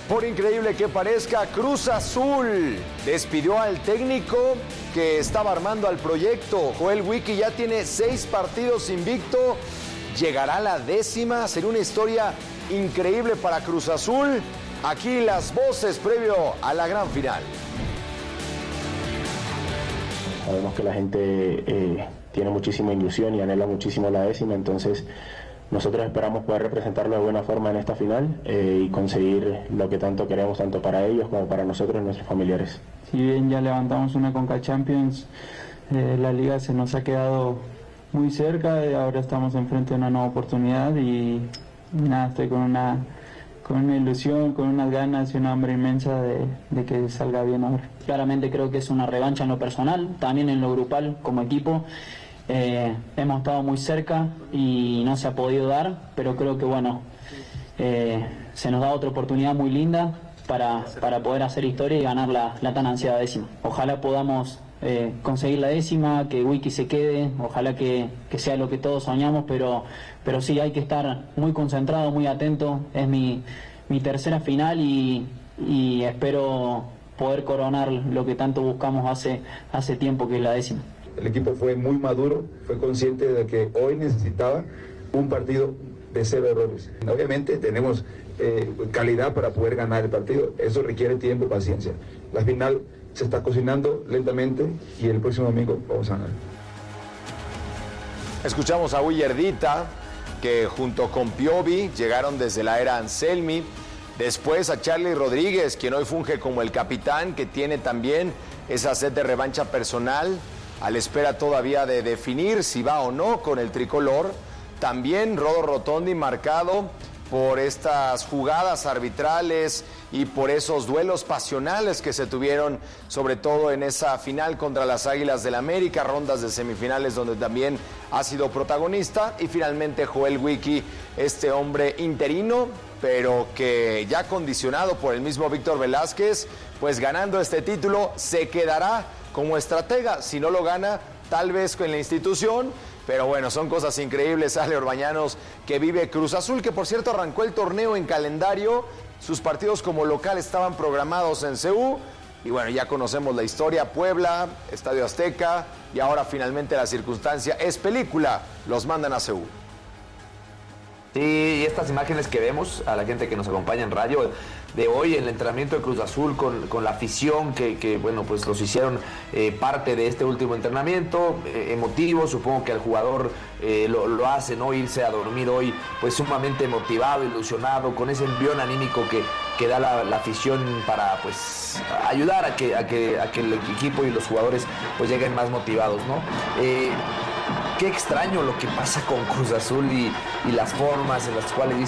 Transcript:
Por increíble que parezca, Cruz Azul despidió al técnico que estaba armando al proyecto. Joel Wiki ya tiene 6 partidos invicto, llegará a la 10ª, sería una historia increíble para Cruz Azul. Aquí las voces previo a la gran final. Sabemos que la gente tiene muchísima ilusión y anhela muchísimo la 10ª, entonces nosotros esperamos poder representarlo de buena forma en esta final y conseguir lo que tanto queremos, tanto para ellos como para nosotros y nuestros familiares. Si bien ya levantamos una Conca Champions, la liga se nos ha quedado muy cerca y ahora estamos enfrente de una nueva oportunidad y nada, estoy con una ilusión, con unas ganas y una hambre inmensa de que salga bien ahora. Claramente creo que es una revancha en lo personal, también en lo grupal como equipo. Hemos estado muy cerca y no se ha podido dar, pero creo que bueno, se nos da otra oportunidad muy linda para poder hacer historia y ganar la tan ansiada 10ª. Ojalá podamos conseguir la 10ª, que Wiki se quede, ojalá que sea lo que todos soñamos, pero sí hay que estar muy concentrado, muy atento. Es mi tercera final y espero poder coronar lo que tanto buscamos hace tiempo, que es la 10ª. El equipo fue muy maduro, fue consciente de que hoy necesitaba un partido de 0 errores. Obviamente tenemos calidad para poder ganar el partido, eso requiere tiempo y paciencia. La final se está cocinando lentamente y el próximo domingo vamos a ganar. Escuchamos a Willardita, que junto con Piovi llegaron desde la era Anselmi. Después a Charlie Rodríguez, quien hoy funge como el capitán, que tiene también esa sed de revancha personal, a la espera todavía de definir si va o no con el tricolor. También Rodo Rotondi, marcado por estas jugadas arbitrales y por esos duelos pasionales que se tuvieron, sobre todo en esa final contra las Águilas del América, rondas de semifinales donde también ha sido protagonista. Y finalmente Joel Wiki, este hombre interino, pero que ya condicionado por el mismo Víctor Velázquez, pues ganando este título se quedará como estratega. Si no lo gana, tal vez con la institución, pero bueno, son cosas increíbles, Ale Orbañanos, que vive Cruz Azul, que por cierto arrancó el torneo en calendario. Sus partidos como local estaban programados en CU y bueno, ya conocemos la historia: Puebla, Estadio Azteca, y ahora finalmente la circunstancia es película, los mandan a CU. Sí, y estas imágenes que vemos a la gente que nos acompaña en radio de hoy, el entrenamiento de Cruz Azul con la afición que bueno, pues los hicieron parte de este último entrenamiento, emotivo. Supongo que el jugador lo hace, ¿no? Irse a dormir hoy pues sumamente motivado, ilusionado, con ese envión anímico que da la afición para pues ayudar a que el equipo y los jugadores pues lleguen más motivados, ¿no? Qué extraño lo que pasa con Cruz Azul y las formas en las cuales